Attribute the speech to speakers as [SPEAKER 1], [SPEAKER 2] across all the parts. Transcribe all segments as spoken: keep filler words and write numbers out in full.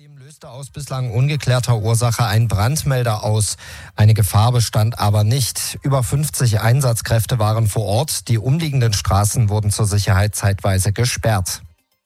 [SPEAKER 1] Trotzdem löste aus bislang ungeklärter Ursache ein Brandmelder aus. Eine Gefahr bestand aber nicht. Über fünfzig Einsatzkräfte waren vor Ort. Die umliegenden Straßen wurden zur Sicherheit zeitweise gesperrt.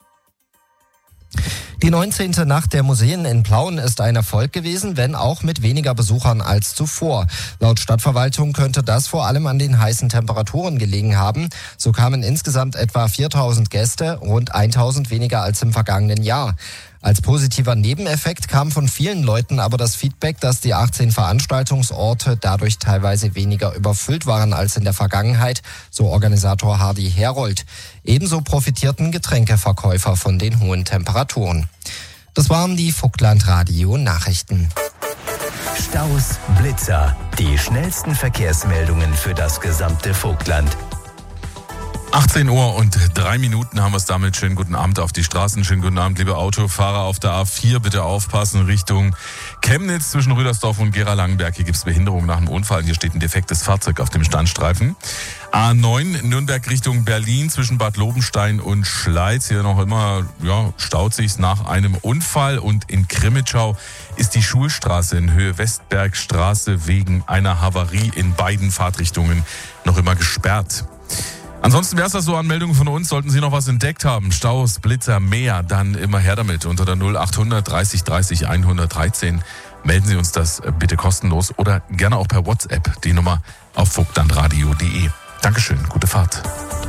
[SPEAKER 1] Die neunzehnte Nacht der Museen in Plauen ist ein Erfolg gewesen, wenn auch mit weniger Besuchern als zuvor. Laut Stadtverwaltung könnte das vor allem an den heißen Temperaturen gelegen haben. So kamen insgesamt etwa viertausend Gäste, rund tausend weniger als im vergangenen Jahr. Als positiver Nebeneffekt kam von vielen Leuten aber das Feedback, dass die achtzehn Veranstaltungsorte dadurch teilweise weniger überfüllt waren als in der Vergangenheit, so Organisator Hardy Herold. Ebenso profitierten Getränkeverkäufer von den hohen Temperaturen. Das waren die Vogtland Radio Nachrichten.
[SPEAKER 2] Staus, Blitzer, die schnellsten Verkehrsmeldungen für das gesamte Vogtland.
[SPEAKER 3] achtzehn Uhr und drei Minuten haben wir es damit. Schönen guten Abend auf die Straßen. Schönen guten Abend, liebe Autofahrer auf der A vier. Bitte aufpassen Richtung Chemnitz zwischen Rüdersdorf und Gera-Langenberg. Hier gibt es Behinderung nach einem Unfall. Hier steht ein defektes Fahrzeug auf dem Standstreifen. A neun Nürnberg Richtung Berlin zwischen Bad Lobenstein und Schleiz. Hier noch immer ja, staut sich's nach einem Unfall. Und in Krimitschau ist die Schulstraße in Höhe Westbergstraße wegen einer Havarie in beiden Fahrtrichtungen noch immer gesperrt. Ansonsten wäre es das so an Meldungen von uns. Sollten Sie noch was entdeckt haben, Staus, Blitzer, mehr, dann immer her damit. Unter der null achthundert dreißig dreißig hundertdreizehn melden Sie uns das bitte kostenlos oder gerne auch per WhatsApp. Die Nummer auf vogtlandradio punkt de. Dankeschön, gute Fahrt.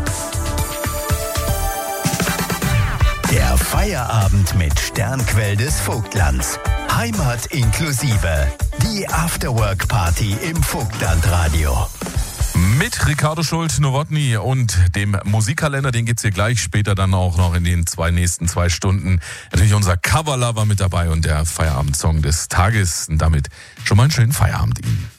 [SPEAKER 2] Der Feierabend mit Sternquell des Vogtlands. Heimat inklusive. Die Afterwork-Party im Vogtlandradio.
[SPEAKER 3] Mit Ricardo Schult-Nowotny und dem Musikkalender, den gibt's hier gleich, später dann auch noch in den zwei nächsten zwei Stunden. Natürlich unser Coverlover mit dabei und der Feierabendsong des Tages. Und damit schon mal einen schönen Feierabend Ihnen.